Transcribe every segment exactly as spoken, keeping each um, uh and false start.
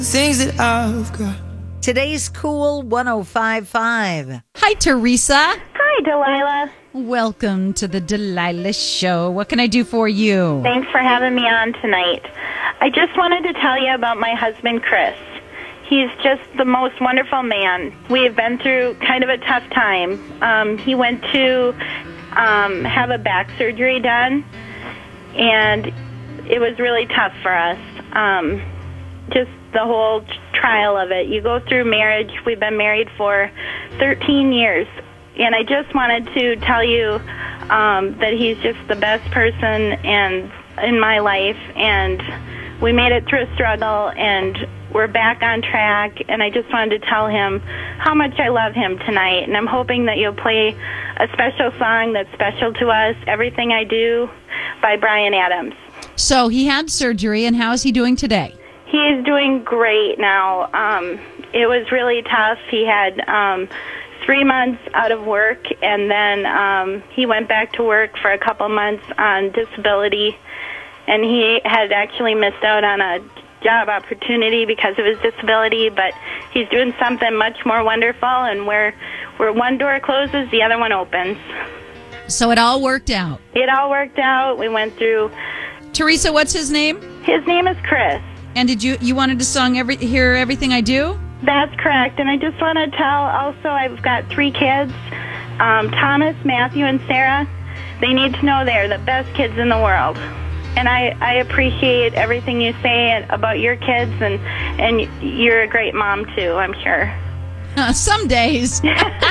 Things that I've got. Today's Cool one oh five point five. Hi, Teresa. Hi, Delilah. Welcome to the Delilah Show. What can I do for you? Thanks for having me on tonight. I just wanted to tell you about my husband, Chris. He's just the most wonderful man. We have been through kind of a tough time. Um, he went to um, have a back surgery done, and it was really tough for us. Um, just the whole trial of it. You go through marriage. We've been married for thirteen years, and I just wanted to tell you um, that he's just the best person and in my life, and we made it through a struggle, and we're back on track, and I just wanted to tell him how much I love him tonight, and I'm hoping that you'll play a special song that's special to us, Everything I Do by Bryan Adams. So he had surgery, and how is he doing today? He's doing great now. Um, it was really tough. He had um, three months out of work, and then um, he went back to work for a couple months on disability, and he had actually missed out on a job opportunity because of his disability, but he's doing something much more wonderful, and where, where one door closes, the other one opens. So it all worked out. It all worked out. We went through... Teresa, what's his name? His name is Chris. And did you you wanted to song every hear Everything I Do? That's correct. And I just want to tell also I've got three kids, um, Thomas, Matthew, and Sarah. They need to know they're the best kids in the world. And I, I appreciate everything you say about your kids, and, and you're a great mom, too, I'm sure. Uh, some days.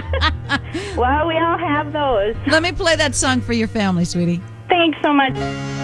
Well, we all have those. Let me play that song for your family, sweetie. Thanks so much.